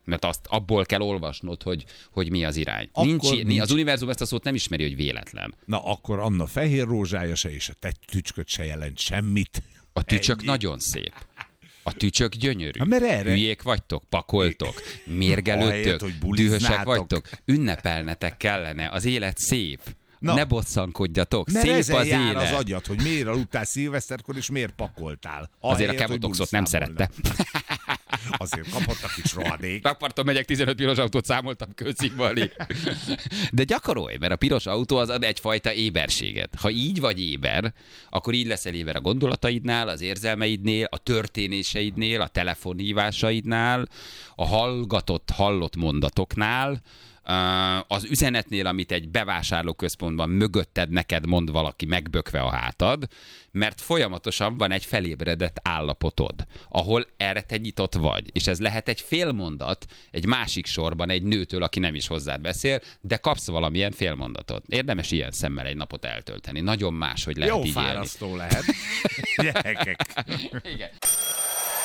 mert azt abból kell olvasnod, hogy mi az irány. Nincs. Az univerzum ezt a szót nem ismeri, hogy véletlen. Na akkor Anna fehér rózsája se, és a te tücsköd se jelent semmit. A tücsök nagyon szép. A tücsök gyönyörű. Mert erre... Hülyék vagytok, pakoltok, mérgelődtök, dühösek vagytok, ünnepelnetek kellene, az élet szép. Na, ne bosszankodjatok, szép az élet. Az agyad, hogy miért aludtál szilveszterkor, és miért pakoltál. Azért a kevotoxot nem szerette. Azért kapott a kis rohadék. Rakparton megyek, 15 piros autót számoltam, köszik, Bali. De gyakorolj, mert a piros autó az ad egyfajta éberséget. Ha így vagy éber, akkor így leszel éber a gondolataidnál, az érzelmeidnél, a történéseidnél, a telefonhívásaidnál, a hallott mondatoknál, az üzenetnél, amit egy bevásárlóközpontban mögötted neked mond valaki megbökve a hátad, mert folyamatosan van egy felébredett állapotod, ahol erre te nyitott vagy. És ez lehet egy félmondat egy másik sorban egy nőtől, aki nem is hozzád beszél, de kapsz valamilyen félmondatot. Érdemes ilyen szemmel egy napot eltölteni. Nagyon más, hogy lehet jó így élni. Jó fárasztó lehet. Gyerekek. Igen.